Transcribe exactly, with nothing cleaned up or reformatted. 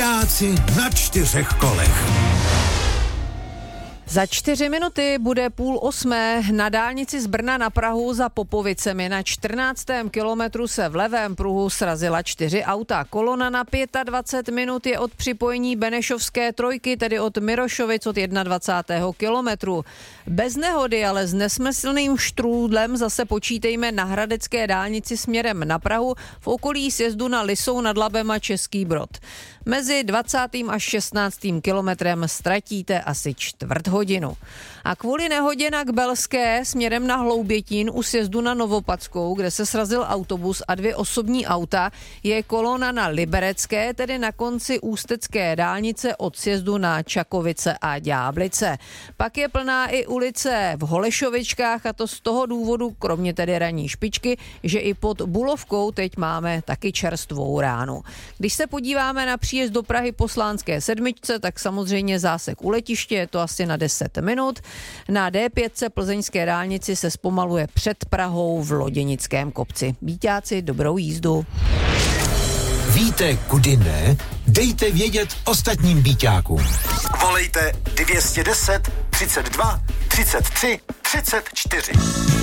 Byťáci na čtyřech kolech. Za čtyři minuty bude půl osmé. Na dálnici z Brna na Prahu za Popovicemi na čtrnáctém kilometru se v levém pruhu srazila čtyři auta. Kolona na dvacet pět minut je od připojení Benešovské trojky, tedy od Mirošovic od dvacátého prvního kilometru. Bez nehody, ale s nesmyslným štrůdlem zase počítejme na hradecké dálnici směrem na Prahu v okolí sjezdu na Lisou nad Labem a Český Brod. Mezi dvacátým až šestnáctým kilometrem ztratíte asi čtvrt hodinu. A kvůli nehodě na Kbelské směrem na Hloubětín u sjezdu na Novopadskou, kde se srazil autobus a dvě osobní auta, je kolona na Liberecké, tedy na konci ústecké dálnice od sjezdu na Čakovice a Ďáblice. Pak je plná i ulice v Holešovičkách, a to z toho důvodu, kromě tedy ranní špičky, že i pod Bulovkou teď máme taky čerstvou ránu. Když se podíváme na příjezd do Prahy po Slánské sedmičce, tak samozřejmě zásek u letiště, je to asi na deset minut. Na D pět plzeňské dálnici se zpomaluje před Prahou v Loděnickém kopci. Byťáci, dobrou jízdu. Víte, kudy ne? Dejte vědět ostatním byťákům. Volejte dvě stě deset, třicet dva, třicet tři, třicet čtyři.